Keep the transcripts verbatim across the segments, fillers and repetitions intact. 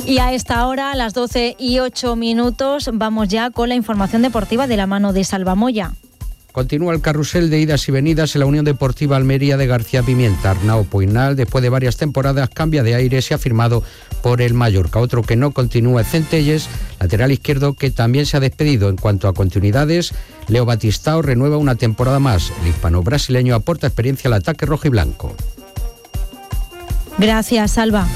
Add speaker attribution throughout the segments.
Speaker 1: Y a esta hora, a las doce y ocho minutos, vamos ya con la información deportiva de la mano de Salva Moya.
Speaker 2: Continúa el carrusel de idas y venidas en la Unión Deportiva Almería de García Pimienta. Arnau Poinal, después de varias temporadas, cambia de aire, se ha firmado por el Mallorca. Otro que no continúa es Centelles, lateral izquierdo, que también se ha despedido. En cuanto a continuidades, Leo Batistao renueva una temporada más. El hispano-brasileño aporta experiencia al ataque rojo y blanco.
Speaker 1: Gracias, Salva.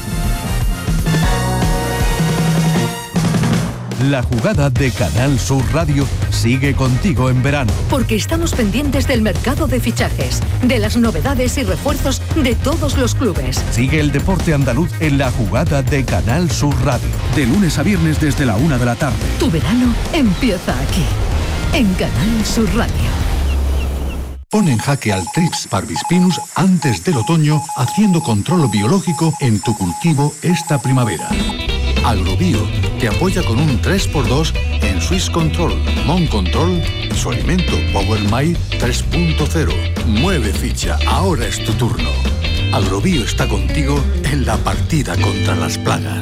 Speaker 3: La jugada de Canal Sur Radio sigue contigo en verano.
Speaker 4: Porque estamos pendientes del mercado de fichajes, de las novedades y refuerzos de todos los clubes.
Speaker 3: Sigue el deporte andaluz en la jugada de Canal Sur Radio. De lunes a viernes desde la una de la tarde.
Speaker 4: Tu verano empieza aquí, en Canal Sur Radio.
Speaker 5: Pon en jaque al Trips parvispinus antes del otoño, haciendo control biológico en tu cultivo esta primavera. Agrobio te apoya con un tres por dos en Swiss Control, Mon Control y su alimento Power My tres punto cero. Mueve ficha, ahora es tu turno. Agrobio está contigo en la partida contra las plagas.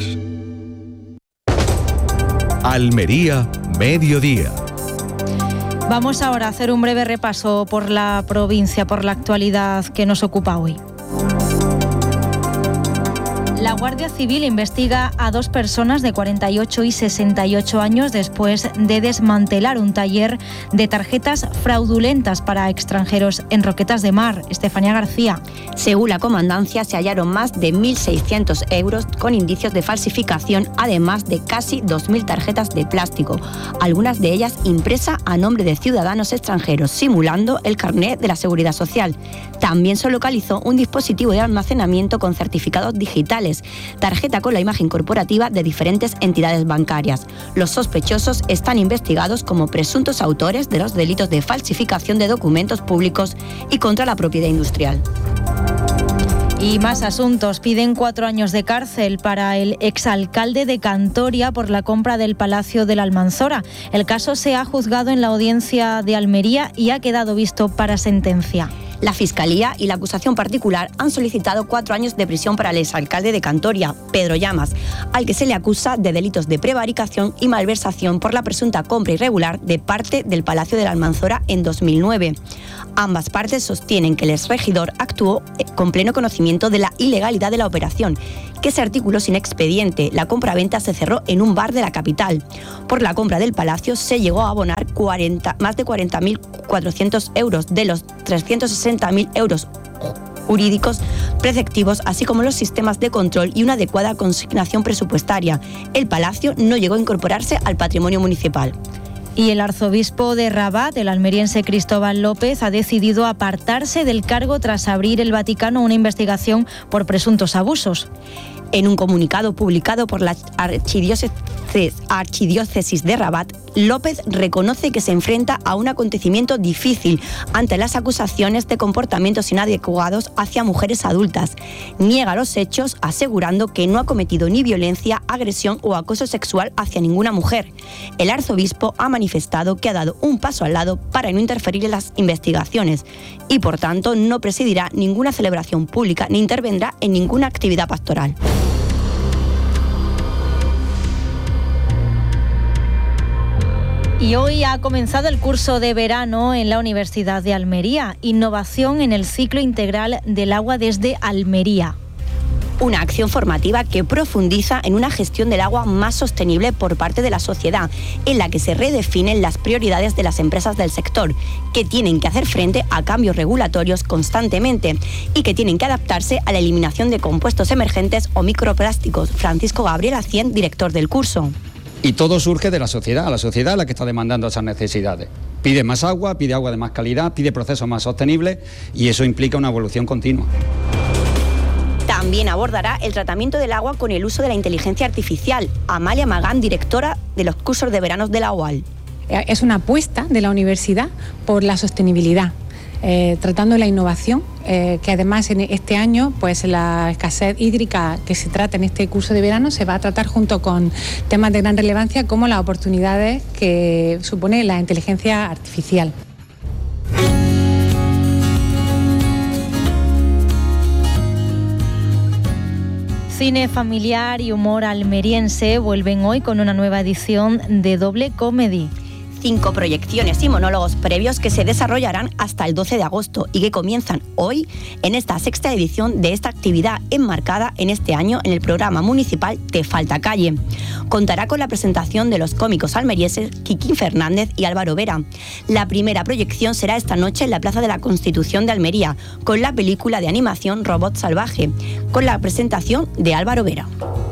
Speaker 3: Almería, mediodía.
Speaker 1: Vamos ahora a hacer un breve repaso por la provincia, por la actualidad que nos ocupa hoy. La Guardia Civil investiga a dos personas de cuarenta y ocho y sesenta y ocho años después de desmantelar un taller de tarjetas fraudulentas para extranjeros en Roquetas de Mar. Estefanía García.
Speaker 6: Según la comandancia, se hallaron más de mil seiscientos euros con indicios de falsificación, además de casi dos mil tarjetas de plástico, algunas de ellas impresas a nombre de ciudadanos extranjeros, simulando el carnet de la Seguridad Social. También se localizó un dispositivo de almacenamiento con certificados digitales, tarjeta con la imagen corporativa de diferentes entidades bancarias. Los sospechosos están investigados como presuntos autores de los delitos de falsificación de documentos públicos y contra la propiedad industrial.
Speaker 1: Y más asuntos. Piden cuatro años de cárcel para el exalcalde de Cantoria por la compra del Palacio de la Almanzora. El caso se ha juzgado en la audiencia de Almería y ha quedado visto para sentencia.
Speaker 6: La Fiscalía y la acusación particular han solicitado cuatro años de prisión para el exalcalde de Cantoria, Pedro Llamas, al que se le acusa de delitos de prevaricación y malversación por la presunta compra irregular de parte del Palacio de la Almanzora en dos mil nueve. Ambas partes sostienen que el exregidor actuó con pleno conocimiento de la ilegalidad de la operación, que se articuló sin expediente. La compraventa se cerró en un bar de la capital. Por la compra del palacio se llegó a abonar cuarenta, más de cuarenta mil cuatrocientos euros de los trescientos sesenta mil euros jurídicos preceptivos, así como los sistemas de control y una adecuada consignación presupuestaria. El palacio no llegó a incorporarse al patrimonio municipal.
Speaker 1: Y el arzobispo de Rabat, el almeriense Cristóbal López, ha decidido apartarse del cargo tras abrir el Vaticano una investigación por presuntos abusos.
Speaker 6: En un comunicado publicado por la archidiócesis, archidiócesis de Rabat, López reconoce que se enfrenta a un acontecimiento difícil ante las acusaciones de comportamientos inadecuados hacia mujeres adultas. Niega los hechos, asegurando que no ha cometido ni violencia, agresión o acoso sexual hacia ninguna mujer. El arzobispo ha manifestado que ha dado un paso al lado para no interferir en las investigaciones y, por tanto, no presidirá ninguna celebración pública ni intervendrá en ninguna actividad pastoral.
Speaker 1: Y hoy ha comenzado el curso de verano en la Universidad de Almería, Innovación en el ciclo integral del agua desde Almería.
Speaker 6: Una acción formativa que profundiza en una gestión del agua más sostenible por parte de la sociedad, en la que se redefinen las prioridades de las empresas del sector, que tienen que hacer frente a cambios regulatorios constantemente y que tienen que adaptarse a la eliminación de compuestos emergentes o microplásticos. Francisco Gabriel Acien, director del curso.
Speaker 7: Y todo surge de la sociedad, la sociedad es la que está demandando esas necesidades. Pide más agua, pide agua de más calidad, pide procesos más sostenibles y eso implica una evolución continua.
Speaker 6: También abordará el tratamiento del agua con el uso de la inteligencia artificial. Amalia Magán, directora de los cursos de verano de la U A L.
Speaker 8: Es una apuesta de la universidad por la sostenibilidad, eh, tratando la innovación, eh, que además en este año pues la escasez hídrica que se trata en este curso de verano se va a tratar junto con temas de gran relevancia como las oportunidades que supone la inteligencia artificial.
Speaker 1: Cine familiar y humor almeriense vuelven hoy con una nueva edición de Doble Comedy.
Speaker 6: Cinco proyecciones y monólogos previos que se desarrollarán hasta el doce de agosto y que comienzan hoy en esta sexta edición de esta actividad enmarcada en este año en el programa municipal Te Falta Calle. Contará con la presentación de los cómicos almerienses Quiquín Fernández y Álvaro Vera. La primera proyección será esta noche en la Plaza de la Constitución de Almería, con la película de animación Robot Salvaje, con la presentación de Álvaro Vera.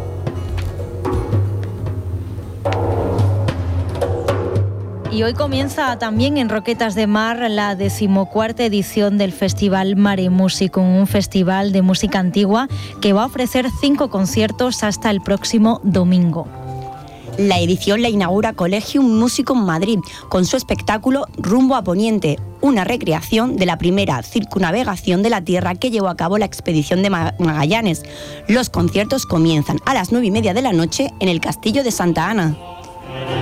Speaker 1: Y hoy comienza también en Roquetas de Mar la decimocuarta edición del Festival Mare Musicum, un festival de música antigua que va a ofrecer cinco conciertos hasta el próximo domingo.
Speaker 6: La edición la inaugura Collegium Musicum Madrid con su espectáculo Rumbo a Poniente, una recreación de la primera circunnavegación de la Tierra que llevó a cabo la expedición de Magallanes. Los conciertos comienzan a las nueve y media de la noche en el Castillo de Santa Ana.